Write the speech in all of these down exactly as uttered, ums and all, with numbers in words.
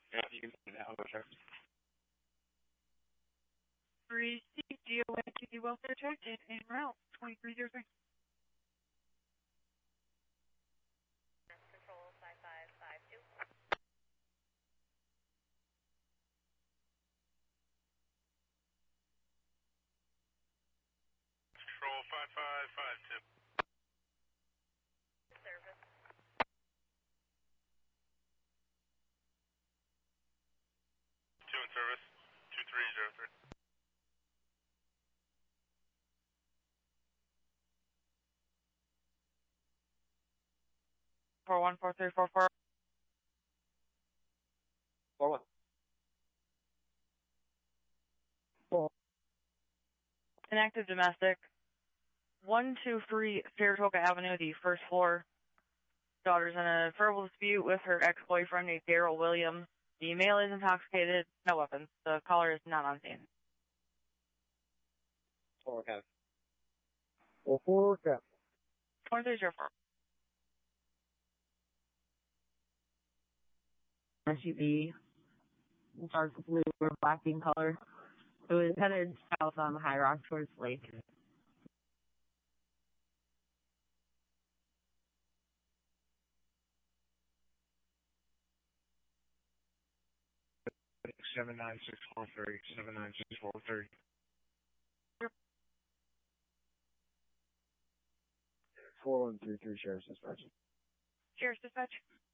Yeah, you can send it out. I'll go check. Received G O N T D welfare check and en route twenty-three oh three. Control five five five two. Control five five five two. Service. Two in service. Two three zero three. Four one four three four four. Four one. An active domestic. One two three Saratoga Avenue, the first floor. Daughter's in a verbal dispute with her ex-boyfriend named Daryl Williams. The male is intoxicated, no weapons. The caller is not on scene. Four Kev. Four four Kev. twenty-three oh four. S U V, dark blue or black in color. It was headed south on High Rock towards Lake. Seven nine six four three. Seven nine six four three. Four one three three Sheriff's Dispatch. Sheriff's Dispatch.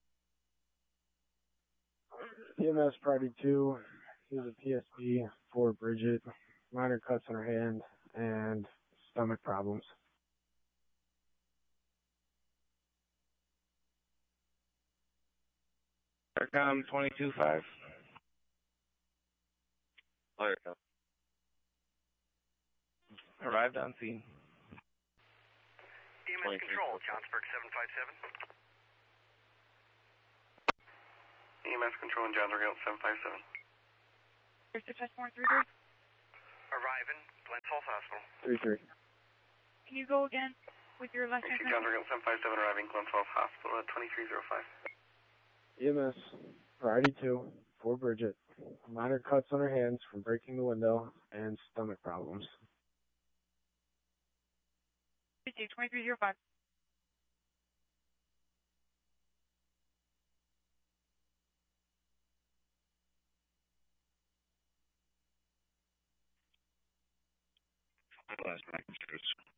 E M S Friday two. She's a P S D for Bridget. Minor cuts on her hand and stomach problems. Aircom twenty-two five. Aircom. Arrived on scene. E M S Control, Johnsburg seven five seven. E M S Control in Johnsburg seven five seven. Sheriff's Dispatch four three three. Arriving, Glens Falls Hospital. Three three. Can you go again with your last name? Johnsburg seven five seven arriving, Glens Falls Hospital at twenty-three oh five. E M S Friday two for Bridget. Minor cuts on her hands from breaking the window and stomach problems. twenty-three oh five. Last night.